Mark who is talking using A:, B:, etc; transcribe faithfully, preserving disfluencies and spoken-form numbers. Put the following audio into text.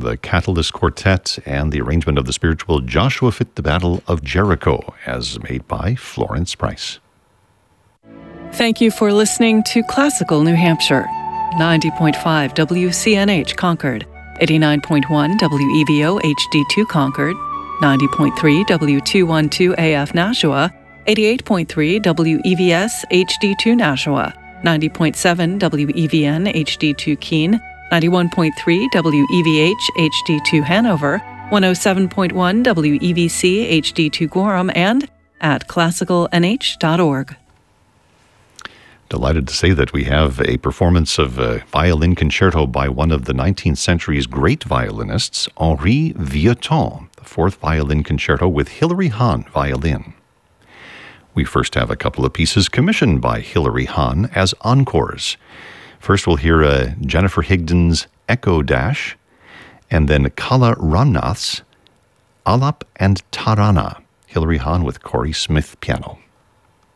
A: the Catalyst Quartet and the arrangement of the spiritual Joshua Fit the Battle of Jericho, as made by Florence Price.
B: Thank you for listening to Classical New Hampshire. ninety point five W C N H Concord, eighty-nine point one W E V O H D two Concord, ninety point three W two twelve A F Nashua, eighty-eight point three W E V S H D two Nashua, ninety point seven W E V N H D two Keene, ninety-one point three W E V H H D two Hanover, one oh seven point one W E V C H D two Gorham, and at classical n h dot org.
A: Delighted to say that we have a performance of a violin concerto by one of the nineteenth century's great violinists, Henri Vieuxtemps, the fourth violin concerto with Hilary Hahn violin. We first have a couple of pieces commissioned by Hilary Hahn as encores. First we'll hear uh, Jennifer Higdon's Echo Dash, and then Kala Ramnath's Alap and Tarana. Hilary Hahn with Corey Smith piano.